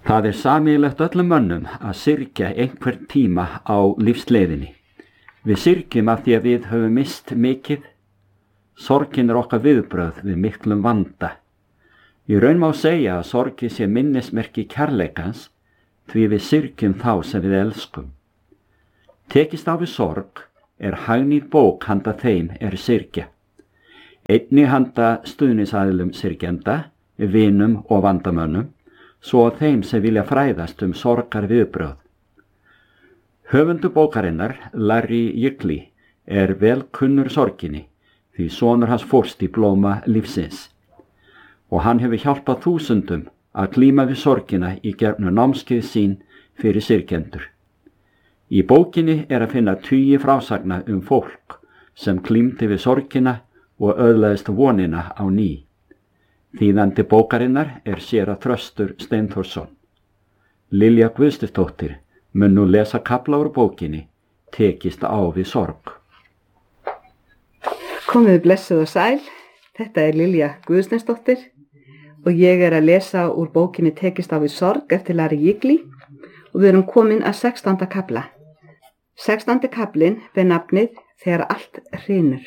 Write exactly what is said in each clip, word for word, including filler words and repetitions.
Það er sameiginlegt öllum mönnum að syrgja einhvern tíma á lífsleiðinni. Við syrgjum af því að við höfum mist mikið. Sorgin er okkar viðbrögð við miklum vanda. Í raun má segja að sorgi sé minnismerki kærleikans því við syrgjum þá sem við elskum. Tekist á við sorg er hagnýt bók handa þeim er syrgja. Einnig handa stuðningsaðilum syrgjenda, vinum og vandamönnum, svo að þeim sem vilja fræðast um sorgar viðbrögð. Höfundu bókarinnar, Larry Yigley, er vel kunnur sorginni því sonur hans fórst í blóma lífsins og hann hefur hjálpað þúsundum að glíma við sorgina í gegnum námskeið sín fyrir syrgjendur. Í bókinni er að finna tugi frásagna um fólk sem glímdi við sorgina og öðlaðist vonina á ný. Þýðandi bókarinnar er séra Þröstur Steinþórsson. Lilja Guðstusdóttir mun nú lesa kafla úr bókinni Tekist á við sorg. Komið blessuð og sæl, þetta er Lilja Guðstusdóttir og ég er að lesa úr bókinni Tekist á við sorg eftir Larry Yigley og við erum komin að sextánda kafla. Sextándi kaflinn ber nafnið Þegar allt hrynur.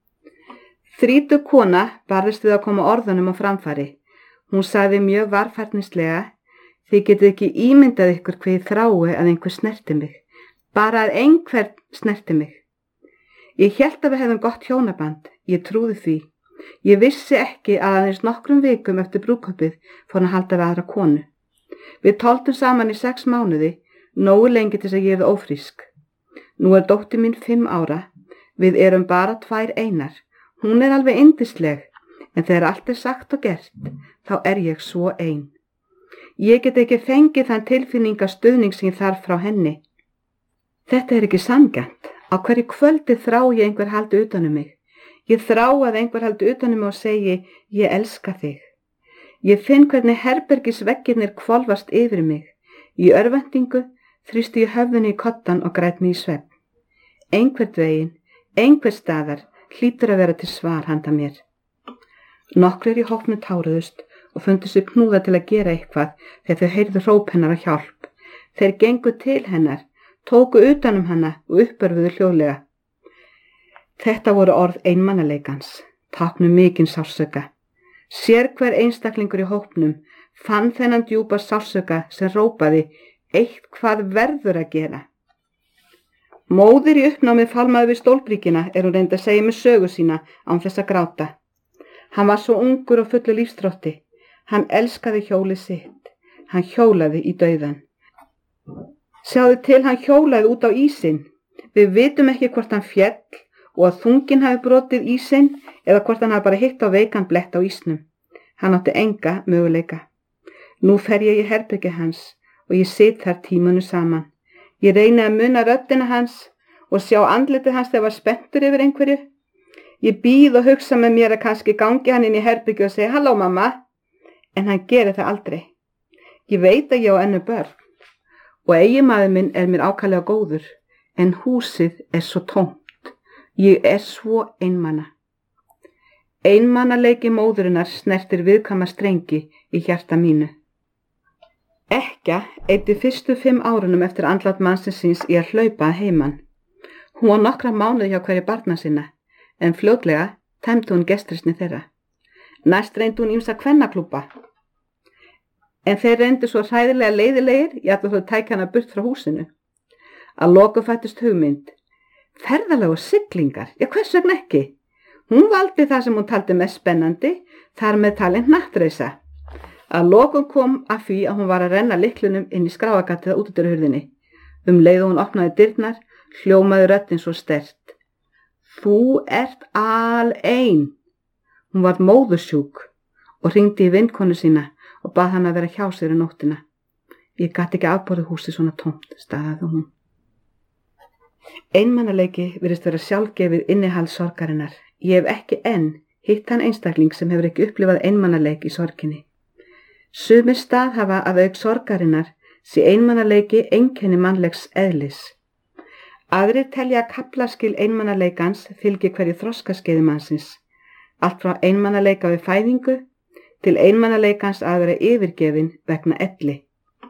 Þrítug kona barðist við að koma orðunum á framfæri. Hún sagði mjög varfærnislega: Þið getið ekki ímyndað ykkur hve ég þrái að einhver snerti mig, bara að einhver snerti mig. Ég hélt að við hefðum gott hjónaband, ég trúði því. Ég vissi ekki að aðeins nokkrum vikum eftir brúðkaupið fór hann að halda við aðra konu. Við toldum saman í sex mánuði, nógu lengi til þess að ég er ófrísk. Nú er dóttir mín fimm ára, við erum bara tvær einar. Hún er alveg yndisleg, en þegar allt er sagt og gert, þá er ég svo ein. Ég get ekki fengið þann tilfinningastuðning sem ég þarf frá henni. Þetta er ekki sanngjarnt. Á hverju kvöldi þrá ég einhver haldi utan um mig. Ég þrá að einhver haldi utan um mig og segi: Ég elska þig. Ég finn hvernig herbergisveggirnir hvolfast yfir mig. Í örvæntingu þrýsti ég höfðunni í koddann og græt mig í svefn. Einhvern veginn, einhver staðar, hlýtur að vera til svar handa mér. Nokkrir í hópnum táruðust og fundu sig knúða til að gera eitthvað þegar þau heyrðu hróp hennar á hjálp. Þeir gengu til hennar, tóku utan um hana og uppörfuðu hljóðlega. Þetta voru orð einmanaleikans, táknu mikinn sársauka. Sér hver einstaklingur í hópnum fann þennan djúpa sársauka sem rópaði: Eitthvað verður að gera. Móðir í uppnámið falmaði við stólbríkina er hún reyndi að segja með sögu sína án þess að gráta. Hann var svo ungur og fullu lífsþrótti. Hann elskaði hjólið sitt. Hann hjólaði í dauðan. Sjáðu til, hann hjólaði út á ísinn. Við vitum ekki hvort hann féll og að þungin hafi brotið ísinn eða hvort hann hafi bara hitt á veikan blett á ísnum. Hann átti enga möguleika. Nú fer ég í herbergi hans og ég sit þar tímanu saman. Ég reyni að muna röddina hans og sjá andlitið hans þegar var spenntur yfir einhverju. Ég bíð og hugsa með mér að kannski gangi hann inn í herbergi og segja: Halló mamma, en hann gerir það aldrei. Ég veit að ég á ennu börn og eiginmaður minn er mér ákaflega góður, en húsið er svo tómt. Ég er svo einmana. Einmanaleiki móðurinnar snertir viðkvæma strengi í hjarta mínu. Ekkja eyddi fyrstu fimm árunum eftir andlát mannsins síns í að hlaupa að heiman. Hún var nokkra mánuði hjá hverju barna sinna, en fljótlega tæmdi hún gestrisni þeirra. Næst reyndi hún ýmsa kvennaklúbba, en þeir reyndu svo hræðilega leiðilegir, jafnvel þó tækja hana burt frá húsinu. Að lokum fættist hugmynd. Ferðalag og siglingar, já hvers vegna ekki? Hún valdi það sem hún taldi mest spennandi, þar með talin hnattreisa. Að lokum kom að því að hún var að renna lyklunum inn í skráargatið að útidyrahurðinni. Um leið og hún opnaði dyrnar, hljómaði röddin svo sterkt: Þú ert alein. Hún var móðursjúk og hringdi í vinkonu sína og bað hana að vera hjá sér í nóttina. Ég gat ekki afborið húsið svona tómt, staðaði hún. Einmanaleiki virðist vera sjálfgefið innihald sorgarinnar. Ég hef ekki enn hitt þann einstakling sem hefur ekki upplifað einmanaleik í sorginni. Sumir staðhafa að auk sorgarinnar sé einmanaleiki einkenni mannlegs eðlis. Aðrir telja að kaflaskil einmanaleikans fylgi hverju þroskaskeiði mannsins, allt frá einmanaleika við fæðingu til einmanaleikans að vera yfirgefin vegna elli.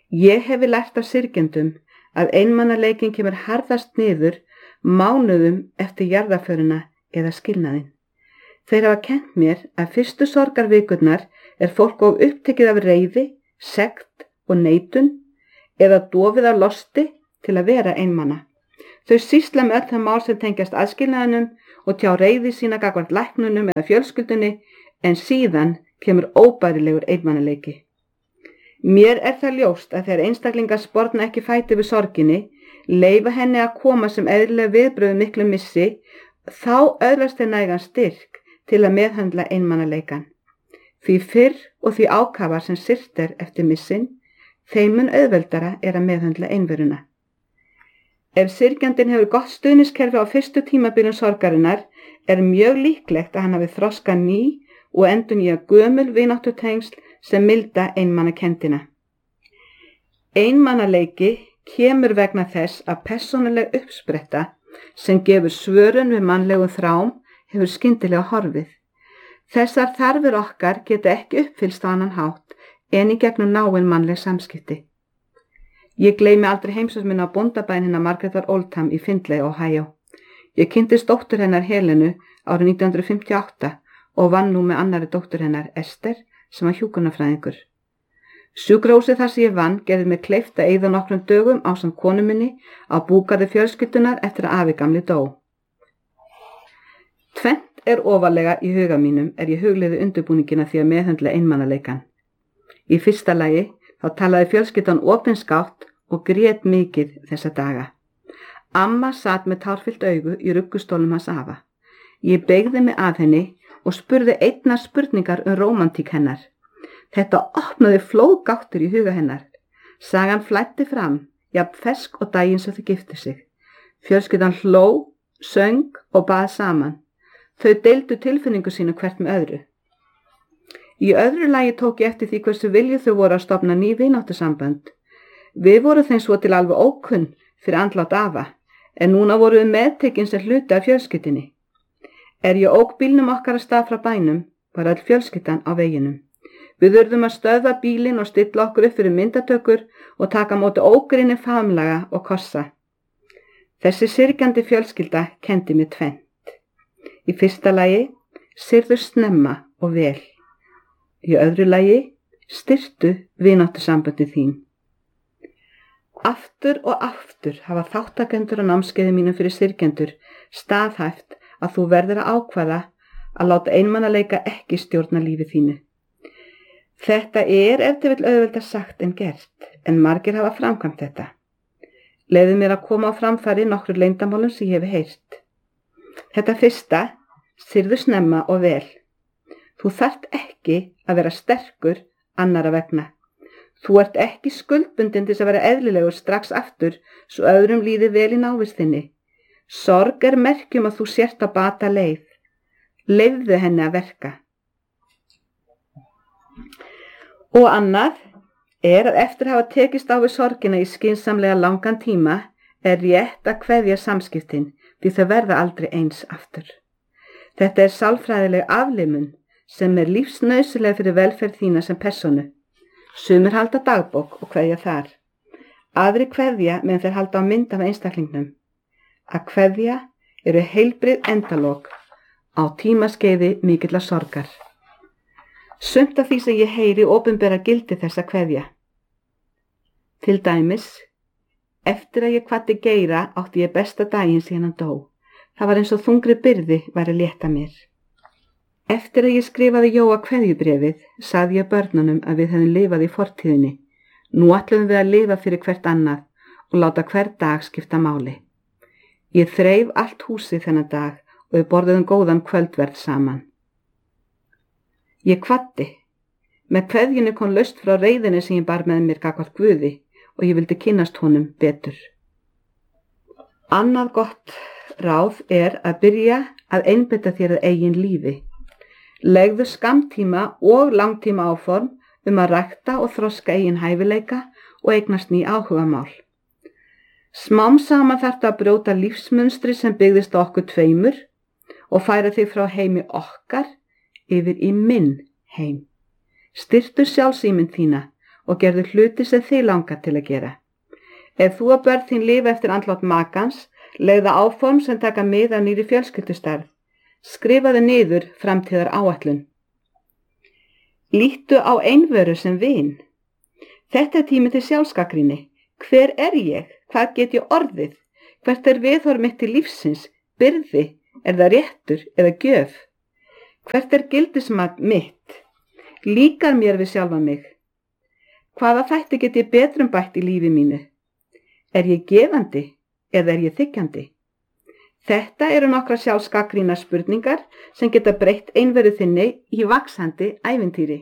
Ég hefi lært af syrgjendum að einmanaleikin kemur harðast niður mánuðum eftir jarðarförina eða skilnaðinn. Þeir hafa kennt mér að fyrstu sorgarvikurnar er fólk of upptekið af reiði, sekt og neitun eða dofið af losti til að vera einmana. Þau sýsla með öll það mál sem tengjast aðskilnaðinum og tjá reiði sína gagnvart læknunum eða fjölskyldunni, en síðan kemur óbærilegur einmanaleiki. Mér er það ljóst að þegar einstaklingar sporna ekki fæti við sorginni, leyfa henni að koma sem eðlilega viðbrögð miklu missi, þá öðlast þeir nægan styrk til að meðhöndla einmanaleikan. Því fyrr og því ákafar sem syrt er eftir missin, þeim mun auðveldara er að meðhöndla einveruna. Ef syrgjandinn hefur gott stuðniskerfi á fyrstu tímabilum sorgarinnar, er mjög líklegt að hann hafi þroskað ný og endurnýja gömul vináttutengsl sem milda einmanakendina. Einmanaleiki kemur vegna þess að persónuleg uppspretta sem gefur svörun við mannlegum þrám hefur skyndilega horfið. Þessar þarfir okkar geta ekki uppfyllst á annan hátt en í gegnum náin mannleg samskipti. Ég gleymi aldrei heimsókn minni á bóndabæn hennar Margaretar Oldham í Findlay, Ohio. Ég kynntist dóttur hennar Helenu árið nítján hundruð fimmtíu og átta og vann nú með annarri dóttur hennar Ester sem var hjúkrunarfræðingur. Sjúkrahúsið þar sem ég vann gerði mig kleift að eyða nokkrum dögum ásamt konu minni á búgarði fjölskyldunar eftir að afi gamli dó. Tvennt er ofarlega í huga mínum er ég hugleiði undirbúningina því að meðhöndla einmanaleikan. Í fyrsta lagi þá talaði fjölskyldan opinskátt og grét mikið þessa daga. Amma sat með tárfyllt augu í ruggustólnum hans afa. Ég beygði mig að henni og spurði einna spurningar um rómantík hennar. Þetta opnaði flóðgáttur í huga hennar. Sagan flæddi fram, jafn fersk og daginn sem þau giftu sig. Fjölskyldan hló, söng og bað saman. Þau deildu tilfinningu sínu hvert með öðru. Í öðru lagi tók ég eftir því hversu viljið þau voru að stofna ný vináttusambönd. Við vorum þeim svo til alveg ókunn fyrir andlát afa, en núna voru við meðtekin sem hluti af fjölskyldinni. Er ég ók bílnum okkar að stað frá bænum, var öll fjölskyldan á veginum. Við urðum að stöðva bílinn og stilla okkur upp fyrir myndatökur og taka móti ógrinni faðmlaga og kossa. Þessi syrgjandi fjölskylda kenndi mér tvennt. Í fyrsta lagi, syrðu snemma og vel. Í öðru lagi, styrtu vináttusamböndin þín. Aftur og aftur hafa þáttakendur á námskeiði mínum fyrir syrgjendur staðhæft að þú verður að ákvaða að láta einmanaleika ekki stjórna lífi þínu. Þetta er ef til vill auðveldar sagt en gert, en margir hafa framkvæmt þetta. Leyfðu mér að koma á framfæri nokkru leyndamálum sem ég hef heyrt. Þetta fyrsta, syrðu snemma og vel. Þú þarft ekki að vera sterkur annara vegna. Þú ert ekki skuldbundin til að vera eðlilegur strax aftur svo öðrum líði vel í návistinni. Sorg er merkjum að þú sért að bata leið. Leyfðu henni að verka. Og annað er að eftir að hafa tekist á við sorgina í skynsamlega langan tíma er rétt að kveðja samskiptin því þau verða aldrei eins aftur. Þetta er sálfræðileg aflimun sem er lífsnauðsynleg fyrir velferð þína sem persónu. Sumir halda dagbók og kveðja þar. Aðri kveðja meðan þeir halda á mynd af einstaklingnum. Að kveðja eru heilbrigð endalok á tímaskeiði mikilla sorgar. Sumt af því sem ég heyri opinbera gildi þessa kveðja. Til dæmis, eftir að ég kvaddi Geira átti ég besta daginn síðan hann dó. Það var eins og þungri byrði væri að létta mér. Eftir að ég skrifaði Jóa kveðjubréfið, sagði ég börnunum að við hefðum lifað í fortíðinni. Nú ætlum við að lifa fyrir hvert annað og láta hver dag skipta máli. Ég þreif allt húsið þennan dag og við borðuðum góðan kvöldverð saman. Ég kvaddi. Með kveðjunni kom laust frá reiðinni sem ég bar með mér gagnvart Guði og ég vildi kynnast honum betur. Annað gott ráð er að byrja að einbeita þér að eigin lífi. Legðu skammtíma og langtíma áform um að rækta og þroska eigin hæfileika og eignast ný áhugamál. Smám saman þarftu að brjóta lífsmunstri sem byggðist á okkur tveimur og færa þig frá heimi okkar yfir í minn heim. Styrtu sjálfsímynd þína og gerðu hluti sem þig langar til að gera. Ef þú og börn þín lifa eftir andlát makans, legðu áform sem taka mið af nýrri fjölskyldustærð. Skrifaðu niður framtíðar áætlun. Líttu á einveru sem vin. Þetta er tími til sjálfsgagnrýni. Hver er ég? Hvað get ég orðið? Hvert er viðhorf mitt til lífsins? Byrði? Er það réttur eða gjöf? Hvert er gildismat mitt? Líkar mér við sjálfa mig? Hvaða þætti get ég betrum bætt í lífi mínu? Er ég gefandi eða er ég þiggjandi? Þetta eru nokkra sjálfsgagnrýnar spurningar sem geta breytt einveru þinni í vaxandi ævintýri.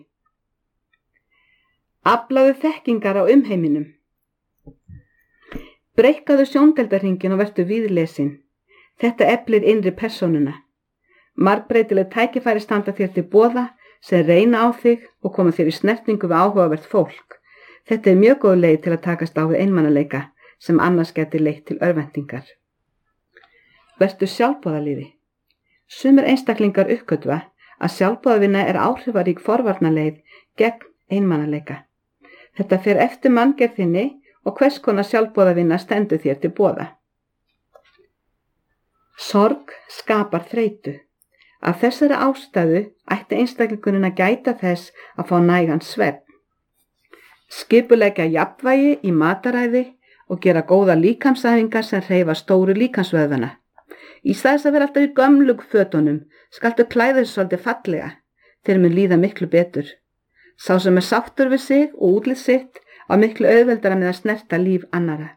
Aflaðu þekkingar á umheiminum. Breikkaðu sjóndeildarhringinn og vertu víðlesin. Þetta eflir innri persónuna. Margbreytileg tækifæri standa þér til boða sem reyna á þig og koma þér í snertingu við áhugavert fólk. Þetta er mjög góð leið til að takast á við einmanaleika sem annars geti leitt til örvæntingar. Vertu sjálfboðaliði. Sumir einstaklingar uppgötva að sjálfboðavinna er áhrifarík forvarnaleið gegn einmanaleika. Þetta fer eftir manngerð þinni og hvers konar sjálfboðavinna stendur þér til boða. Sorg skapar þreytu. Af þessari ástæðu ætti einstaklingurinn að gæta þess að fá nægan svefn. Skipuleggja jafnvægi í mataræði og gera góða líkamsæfingar sem hreyfa stóru líkamsvöðvana. Í staðis að vera alltaf í gömlug fötunum, skaltu klæða þessu svolítið fallega, þeir mun líða miklu betur. Sá sem er sáttur við sig og útlit sitt á miklu auðveldara með að snerta líf annara.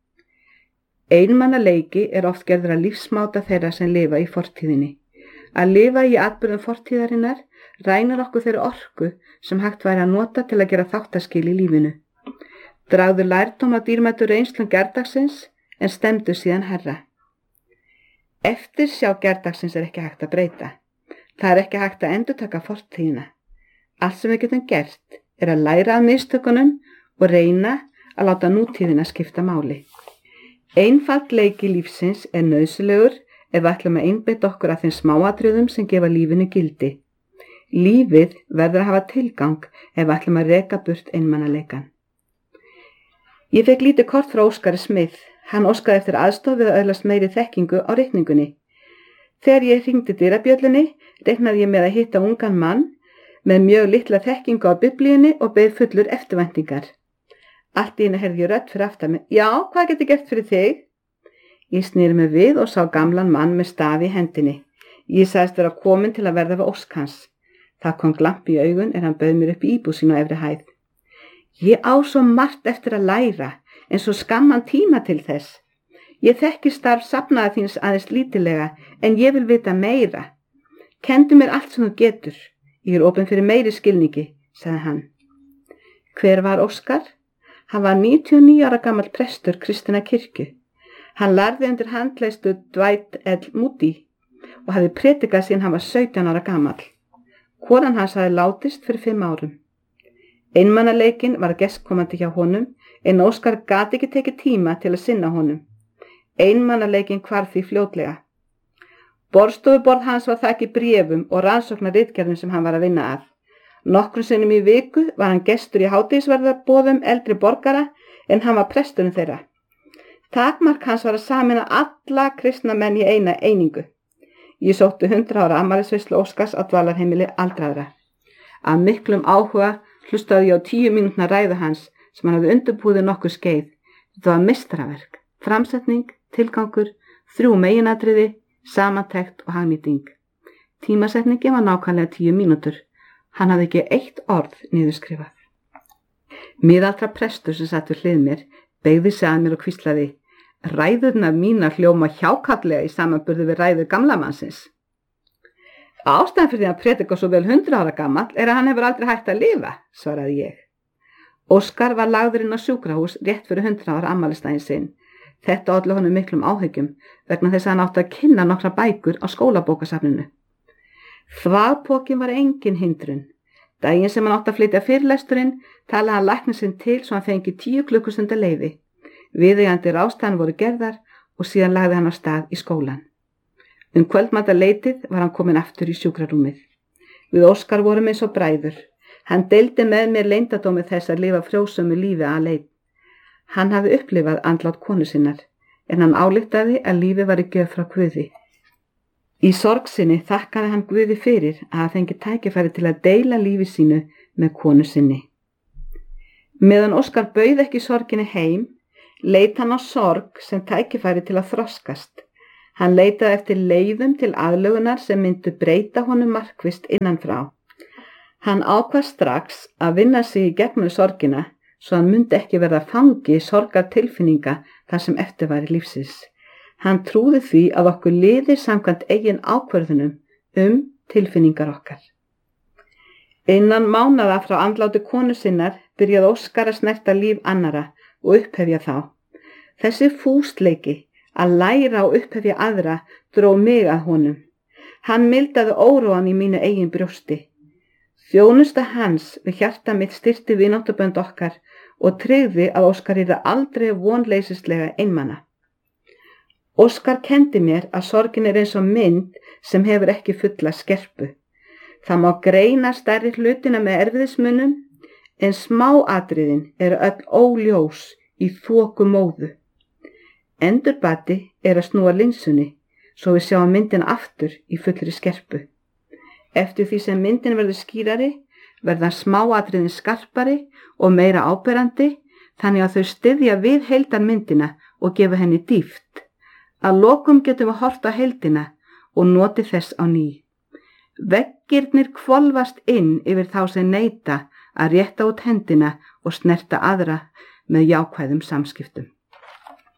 Einmanaleiki er oft gerður að lífsmáta þeirra sem lifa í fortíðinni. Að lifa í atburðum fortíðarinnar rænir okkur þeirri orku sem hægt væri að nota til að gera þáttaskil í lífinu. Dragðu lærdóm af dýrmætu reynslum gerdagsins en stemdu síðan herra. Eftir sjá gerdagsins er ekki hægt að breyta. Það er ekki hægt að endurtaka fortíðina. Allt sem við getum gert er að læra af mistökunum og reyna að láta nútíðina skipta máli. Einfaldleiki lífsins er nauðsynlegur ef við ætlum að einbeita okkur að þeim smáatriðum sem gefa lífinu gildi. Lífið verður að hafa tilgang ef við ætlum að reka burt einmanaleikann. Ég fekk lítið kort frá Óskari Smith. Hann óskaði eftir aðstoð við að öðlast meiri þekkingu á reikningunni. Þegar ég hringdi dyrabjöllunni, reiknaði ég með að hitta ungan mann með mjög litla þekkingu á biblíunni og beið fullur eftirvæntingar. Allt í einu heyrði ég rödd fyrir aftan mig. Já, hvað get ég gert fyrir þig? Ég sneri mig við og sá gamlan mann með stafi í hendinni. Ég sagðist vera komin til að verða við ósk hans. Það kom glamp í augun er hann bauð mér upp í íbúð sín á efri hæð. Ég á svo margt eftir að læra, en svo skamman tíma til þess. Ég þekki starf safnaða þíns aðeins lítilega, en ég vil vita meira. Kendu mér allt sem þú getur. Ég er opinn fyrir meiri skilningi, sagði hann. Hver var Óskar? Hann var níutíu og níu ára gamall prestur kristinna kirkju. Hann lærði undir handleiðslu Dwight L. Moody og hafði predikað síðan hann var sautján ára gamall. Konan hans hafði látist fyrir fimm árum. Einmanaleikinn var gestkomandi hjá honum, en Óskar gat ekki tekið tíma til að sinna honum. Einmanaleikinn hvarf því fljótlega. Borðstofuborð hans var þakið bréfum og rannsóknarritgerðum sem hann var að vinna að. Nokkrum sinnum í viku var hann gestur í hádegisverðarboðum eldri borgara, en hann var presturinn þeirra. Takmark hans var að sameina alla kristna menn í eina einingu. Ég sótti hundrað ára afmælisveislu Óskars á dvalarheimili aldraðra. Af miklum áhuga hlustaði ég á tíu mínútna ræðu hans sem hann hafði undirbúið nokkur skeið. Þetta var meistaraverk, framsetning, tilgangur, þrjú meginatriði, samantekt og hagnýting. Tímasetningin var nákvæmlega tíu mínútur. Hann hafði ekki eitt orð niðurskrifað. Miðaldra prestur sem satt við hlið mér beygði sig að mér og hvíslaði: Ræðurnar mínar hljóma hjákallega í samanburði við ræður gamla mannsins. Ástæðan fyrir því að predika svo vel hundrað ára gamall er að hann hefur aldrei hægt að lifa, svaraði ég. Óskar var lagður inn á sjúkrahús rétt fyrir hundrað ára afmælisdaginn sinn. Þetta olli honum miklum áhyggjum vegna þess að hann átti að kynna nokkra bækur á skólabókasafninu. Þvagpokinn var engin hindrun. Daginn sem hann átti að flytja fyrirlesturinn talaði hann læknir sinn til svo hann fengi tíu klukkustunda leyfi. Viðeigandi ráðstæðan voru gerðar og síðan lagði hann á stað í skólan. Um kvöldmataleitið var hann kominn aftur í sjúkrarúmið. Við Óskar vorum eins og bræður. Hann deildi með mér leyndardómi þess að lifa frjósömu lífi aleinn. Hann hafði upplifað andlát konu sinnar, en hann ályktaði að lífi var í gjöf frá Guði. Í sorg sinni þakkaði hann Guði fyrir að hafa fengið tækifæri til að deila lífi sínu með konu sinni. Meðan Óskar bauð ekki sorginni heim, leit hann á sorg sem tækifæri til að þroskast. Hann leitaði eftir leiðum til aðlögunar sem myndu breyta honum markvisst innanfrá. Hann ákvað strax að vinna sig í gegnum sorgina svo hann myndi ekki verða fangi sorgar tilfinninga þar sem eftir var í lífsins. Hann trúði því að okkur liði samkvæmt eigin ákvörðunum um tilfinningar okkar. Innan mánaða frá andláti konu sinnar byrjaði Óskar að snerta líf annara og upphefja þá. Þessi fúsleiki að læra og upphefja aðra dró mig að honum. Hann mildaði óróan í mínu eigin brjósti. Þjónusta hans við hjarta mitt styrkti vináttabönd okkar og tryggði að Óskar yrði aldrei vonleysislega einmana. Óskar kendi mér að sorgin er eins og mynd sem hefur ekki fulla skerpu. Það má greina stærri hlutina með erfiðismunum, en smáatriðin eru öll óljós í þoku móðu. Endurbati er að snúa linsunni, svo við sjáum myndina aftur í fullri skerpu. Eftir því sem myndin verður skýrari, verða smáatriðin skarpari og meira áberandi, þannig að þau styðja við heildarmyndina og gefa henni dýpt. Að lokum getum við hort á heildina og notið þess á ný. Veggirnir hvolfast inn yfir þá sem neita að rétta út hendina og snerta aðra með jákvæðum samskiptum.